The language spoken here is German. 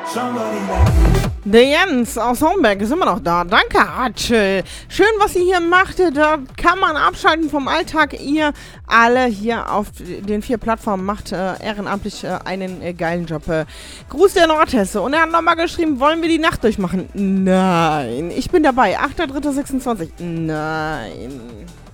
Der Jens aus Homberg ist immer noch da. Danke, Atschel. Schön, was ihr hier macht. Da kann man abschalten vom Alltag. Ihr alle hier auf den 4 Plattformen macht ehrenamtlich einen geilen Job. Gruß der Nordhesse. Und er hat nochmal geschrieben, wollen wir die Nacht durchmachen? Nein. Ich bin dabei. 8.3.26. Nein.